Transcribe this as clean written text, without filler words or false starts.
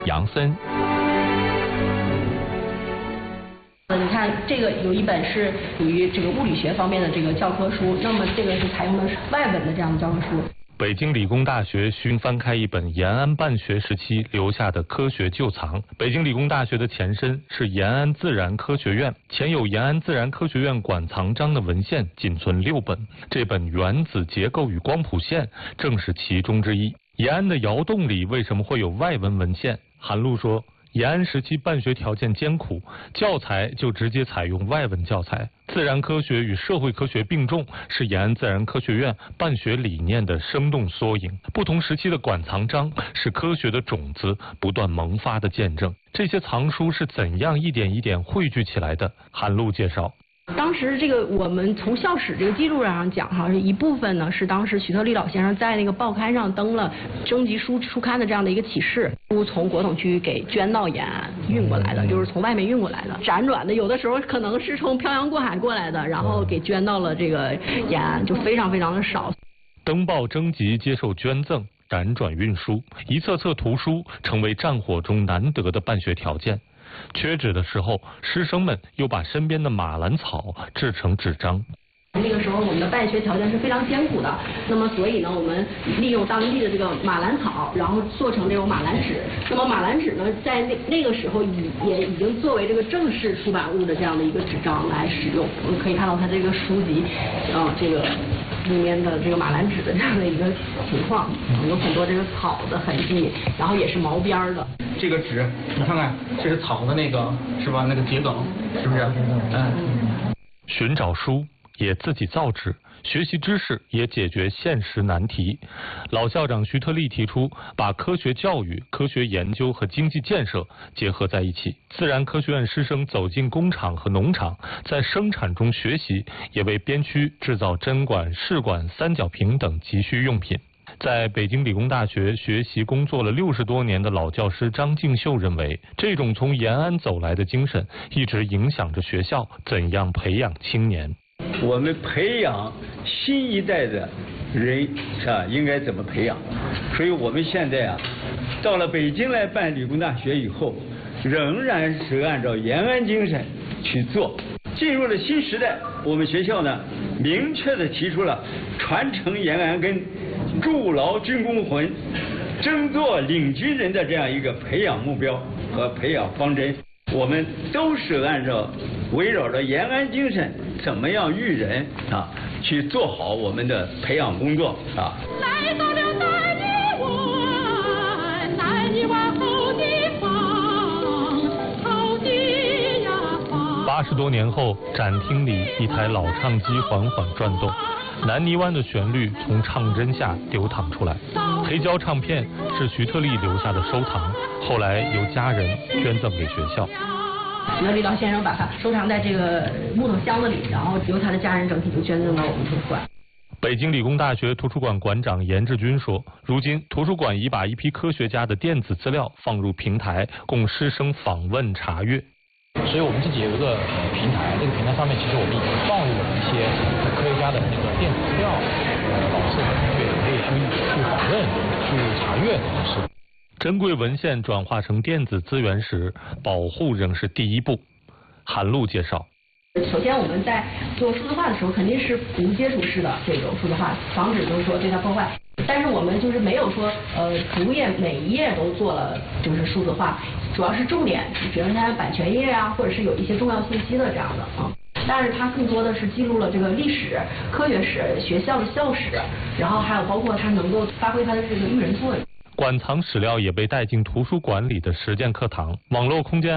杨森。 你看，这个有一本是属于这个物理学方面的这个教科书，那么这个是采用的是外文的这样的教科书。 北京理工大学需翻开一本延安办学时期留下的科学旧藏。北京理工大学的前身是延安自然科学院，前有延安自然科学院馆藏章的文献仅存6本，这本《原子结构与光谱线》正是其中之一。延安的窑洞里为什么会有外文文献？韩露说，延安时期办学条件艰苦，教材就直接采用外文教材。自然科学与社会科学并重，是延安自然科学院办学理念的生动缩影。不同时期的馆藏章是科学的种子不断萌发的见证。这些藏书是怎样一点一点汇聚起来的？韩露介绍。 当时这个我们从校史这个记录上讲哈，一部分呢是当时徐特立老先生在那个报刊上登了征集书刊的这样的一个启事，从国统区给捐到延安运过来的，就是从外面运过来的。辗转的有的时候可能是从漂洋过海过来的，然后给捐到了这个延安，就非常非常的少。 登报征集接受捐赠，辗转运输，一册册图书成为战火中难得的办学条件。缺纸的时候，师生们又把身边的马兰草制成纸张。 那个时候我们的办学条件是非常艰苦的，那么所以呢，我们利用当地的这个马兰草，然后做成这种马兰纸。那么马兰纸呢，在那个时候也已经作为这个正式出版物的这样的一个纸张来使用。我们可以看到它这个书籍，这个里面的这个马兰纸的这样的一个情况，有很多这个草的痕迹，然后也是毛边的。 这个纸，你看看，这是草的那个是吧？那个桔梗，是不是？ 寻找书，也自己造纸，学习知识，也解决现实难题。老校长徐特立提出，把科学教育、科学研究和经济建设结合在一起。自然科学院师生走进工厂和农场，在生产中学习，也为边区制造针管、试管、三角瓶等急需用品。在北京理工大学学习工作了60多年的老教师张敬秀认为，这种从延安走来的精神一直影响着学校怎样培养青年。 我们培养新一代的人应该怎么培养？所以我们现在到了北京来办理工大学以后，仍然是按照延安精神去做。进入了新时代，我们学校呢明确地提出了传承延安根、筑牢军功魂、争做领军人的这样一个培养目标和培养方针。我们都是按照围绕着延安精神，怎么样育人去做好我们的培养工作来到了南泥湾后地方，后地呀方。 80多年后，展厅里一台老唱机缓缓转动，南泥湾的旋律从唱针下流淌出来。黑胶唱片是徐特立留下的收藏，后来由家人捐赠给学校。 徐特立老先生把它收藏在这个木头箱子里，然后由他的家人整体就捐赠到我们图书馆。 北京理工大学图书馆馆长严志军说，如今图书馆已把一批科学家的电子资料放入平台，供师生访问查阅。 所以我们自己有一个平台，这个平台上面其实我们已经放入了一些科学家的那个电子资料，老师和同学也可以去访问、去查阅这些事。 珍贵文献转化成电子资源时，保护仍是第一步。韩露介绍。 首先我们在做数字化的时候，肯定是无接触式的这种数字化，防止就是说对它破坏。但是我们就是没有说逐页每一页都做了就是数字化，主要是重点，比如像版权页或者是有一些重要信息的这样的但是它更多的是记录了这个历史、科学史、学校的校史，然后还有包括它能够发挥它的这个育人作用。 馆藏史料也被带进图书馆里的实践课堂，网络空间